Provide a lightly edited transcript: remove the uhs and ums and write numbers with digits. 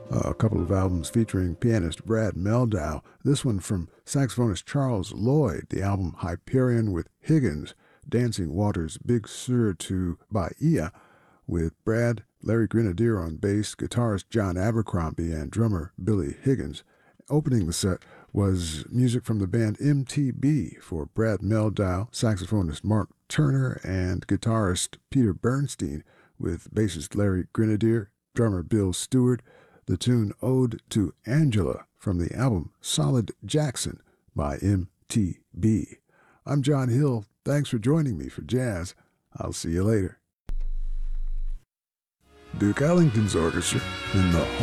A couple of albums featuring pianist Brad Mehldau. This one from saxophonist Charles Lloyd, the album Hyperion with Higgins, Dancing Waters Big Sur to Bahia with Brad, Larry Grenadier on bass, guitarist John Abercrombie, and drummer Billy Higgins. Opening the set was music from the band MTB for Brad Mehldau, saxophonist Mark Turner, and guitarist Peter Bernstein, with bassist Larry Grenadier, drummer Bill Stewart. The tune Ode to Angela from the album Solid Jackson by MTB. I'm John Hill. Thanks for joining me for Jazz. I'll see you later. Duke Ellington's Orchestra in the